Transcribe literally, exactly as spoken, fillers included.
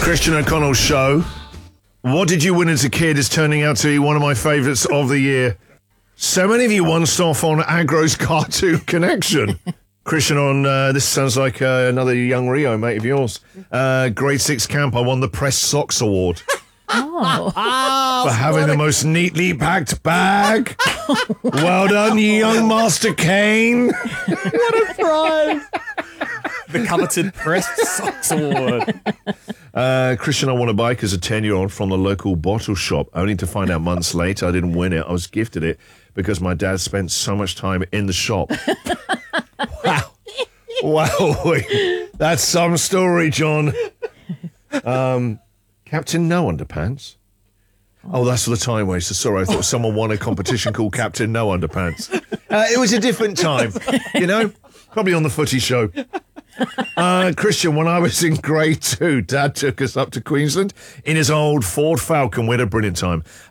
Christian O'Connell Show. What did you win as a kid is turning out to be one of my favourites of the year. So many of you won stuff on Agro's Cartoon Connection. Christian, on uh, this sounds like uh, another young Rio mate of yours. Uh, grade six camp, I won the Press Socks Award. Oh. For having the most neatly packed bag. Well done, young Master Kane. What a prize. The coveted Press Socks Award. Uh, Christian, I won a bike as a ten-year-old from the local bottle shop, only to find out months later I didn't win it. I was gifted it because my dad spent so much time in the shop. Wow. Wow. That's some story, John. Um, Captain No Underpants. Oh, that's the time waster. Sorry, I thought someone won a competition called Captain No Underpants. Uh, it was a different time, you know? Probably on the footy show. Uh, Christian, when I was in grade two, Dad took us up to Queensland in his old Ford Falcon. We had a brilliant time.